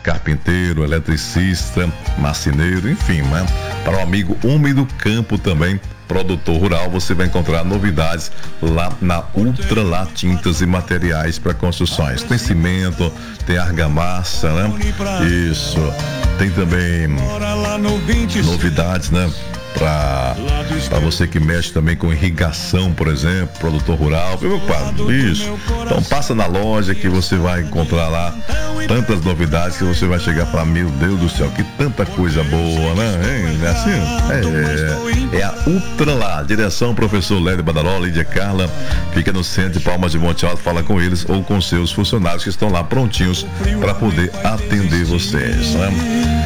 carpinteiro, eletricista, marceneiro, enfim, né? Para o amigo homem do campo também, produtor rural, você vai encontrar novidades lá na Ultra Lá Tintas e Materiais para Construções. Tem cimento, tem argamassa, né? Isso. Tem também novidades, né? Para você que mexe também com irrigação, por exemplo, produtor rural, isso. Então passa na loja que você vai encontrar lá tantas novidades que você vai chegar para meu Deus do céu, que tanta coisa boa, né? É assim? É a Ultra Lá, direção professor Lédio Badaró, Lídia Carla, fica no centro de Palmas de Monte Alto, fala com eles ou com seus funcionários que estão lá prontinhos para poder atender vocês, né?